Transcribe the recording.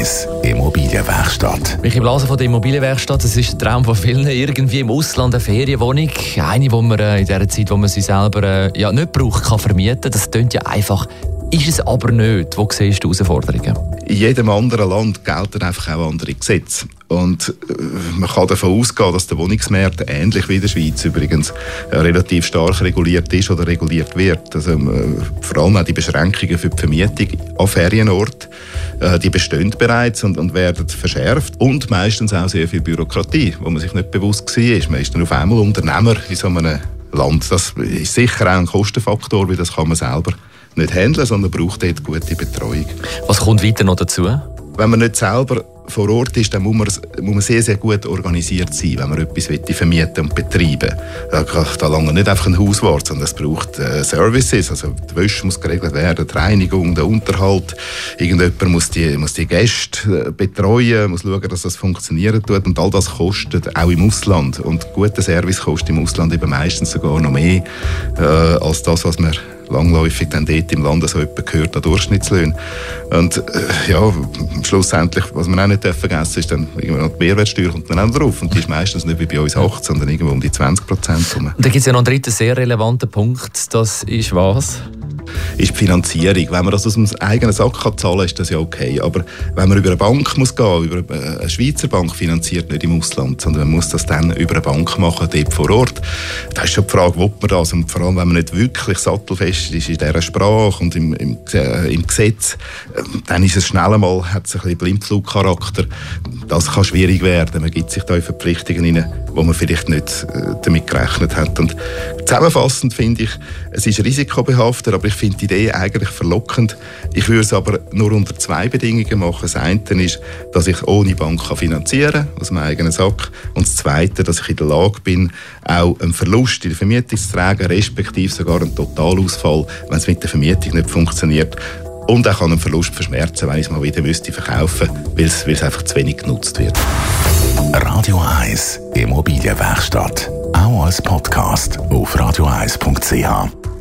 1 Immobilienwerkstatt. Mich im Blasen von der Immobilienwerkstatt, das ist der Traum von vielen, irgendwie im Ausland eine Ferienwohnung. Eine, die man in der Zeit, wo man sie selber nicht braucht, kann vermieten. Das klingt ja einfach. Ist es aber nicht. Wo siehst du Herausforderungen? In jedem anderen Land gelten einfach auch andere Gesetze. Und man kann davon ausgehen, dass der Wohnungsmarkt, ähnlich wie in der Schweiz übrigens, relativ stark reguliert ist oder reguliert wird. Also, vor allem auch die Beschränkungen für die Vermietung an Ferienorten, die bestehen bereits und werden verschärft. Und meistens auch sehr viel Bürokratie, wo man sich nicht bewusst war. Man ist dann auf einmal Unternehmer in so einem Land. Das ist sicher auch ein Kostenfaktor, weil das kann man selber nicht handeln, sondern braucht dort gute Betreuung. Was kommt weiter noch dazu? Wenn man nicht selber vor Ort ist, dann muss man sehr, sehr gut organisiert sein, wenn man etwas vermieten und betreiben will. Da lange nicht einfach ein Hauswart, sondern es braucht Services. Also die Wäsche muss geregelt werden, die Reinigung, der Unterhalt. Irgendjemand muss die Gäste betreuen, muss schauen, dass das funktionieren tut. Und all das kostet auch im Ausland. Und guter Service kostet im Ausland eben meistens sogar noch mehr als das, was man langläufig dann dort im Land so jemand gehört an Durchschnittslöhnen. Und schlussendlich, was man auch nicht vergessen ist, dann irgendwann die Mehrwertsteuer kommt dann auch drauf. Und die ist meistens nicht wie bei uns 8, sondern irgendwo um die 20%. Und da gibt es ja noch einen dritten sehr relevanten Punkt. Das ist was? Ist die Finanzierung. Wenn man das aus dem eigenen Sack zahlen kann, ist das ja okay. Aber wenn man über eine Bank muss gehen, über eine Schweizer Bank finanziert nicht im Ausland, sondern man muss das dann über eine Bank machen, dort vor Ort. Da ist schon die Frage, ob man das, und vor allem, wenn man nicht wirklich sattelfest ist in dieser Sprache und im Gesetz, dann ist es schnell einmal, hat es ein bisschen Blindflugcharakter. Das kann schwierig werden. Man gibt sich da in Verpflichtungen hinein, wo man vielleicht nicht damit gerechnet hat. Und zusammenfassend finde ich, es ist risikobehaftet, aber ich finde die Idee eigentlich verlockend. Ich würde es aber nur unter 2 Bedingungen machen. Das eine ist, dass ich ohne Bank finanzieren kann, aus meinem eigenen Sack. Und das zweite, dass ich in der Lage bin, auch einen Verlust in der Vermietung zu tragen, respektive sogar einen Totalausfall, wenn es mit der Vermietung nicht funktioniert. Und auch einen Verlust verschmerzen, wenn ich es mal wieder verkaufen müsste, weil es einfach zu wenig genutzt wird. Radio 1 Immobilienwerkstatt. Auch als Podcast auf radio1.ch.